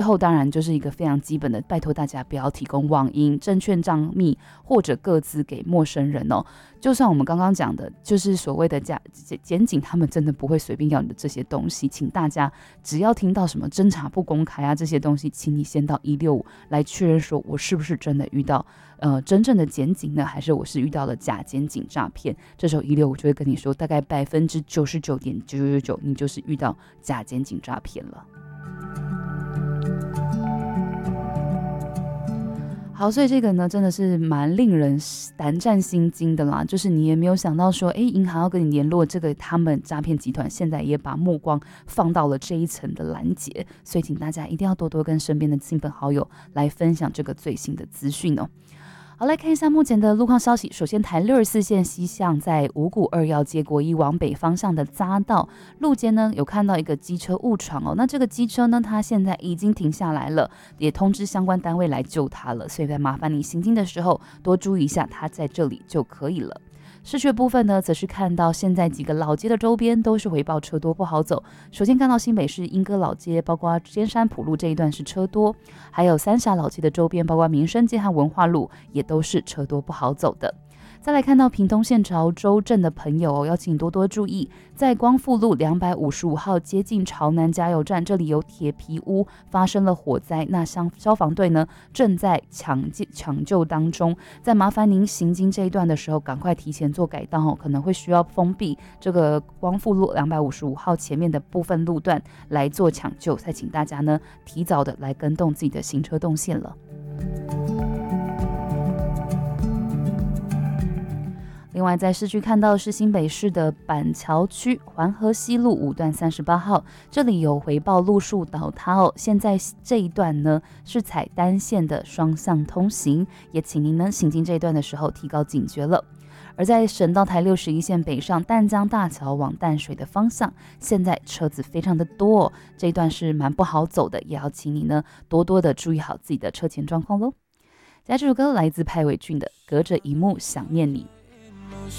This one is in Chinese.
后当然就是一个非常基本的，拜托大家不要提供网银、证券账密或者个资给陌生人哦。就算我们刚刚讲的，就是所谓的检警，他们真的不会随便要你的这些东西，请大家只要听到什么侦查不公开啊这些东西，请你先到165来确认，说我是不是真的遇到真正的检警呢，还是我是遇到了假检警诈骗？这时候165就会跟你说，大概99.999%你就是遇到假检警诈骗了。好，所以这个呢真的是蛮令人胆战心惊的啦，就是你也没有想到说，银行要跟你联络，这个他们诈骗集团现在也把目光放到了这一层的拦截，所以请大家一定要多多跟身边的亲朋好友来分享这个最新的资讯哦。好，来看一下目前的路况消息。首先，台64线西向在五股2要接国一往北方向的匝道路肩呢，有看到一个机车误闯哦。那这个机车呢，它现在已经停下来了，也通知相关单位来救它了。所以麻烦你行经的时候多注意一下，它在这里就可以了。市区的部分呢，则是看到现在几个老街的周边都是回报车多不好走。首先看到新北市莺歌老街，包括尖山埔路这一段是车多，还有三峡老街的周边，包括民生街和文化路也都是车多不好走的。再来看到屏东县潮州镇的朋友要请多多注意，在光复路255号接近潮南加油站，这里有铁皮屋发生了火灾，那消防队呢正在抢救当中，在麻烦您行经这一段的时候，赶快提前做改道，可能会需要封闭这个光复路255号前面的部分路段来做抢救，再请大家呢提早的来跟动自己的行车动线了。另外在市区看到是新北市的板桥区环河西路5段38号，这里有回报路树倒塌哦，现在这一段呢是采单线的双向通行，也请您呢行经这一段的时候提高警觉了。而在省道台61线北上淡江大桥往淡水的方向，现在车子非常的多哦，这一段是蛮不好走的，也要请你呢多多的注意好自己的车前状况咯。接下来这首歌来自派伟俊的《隔着荧幕想念你》。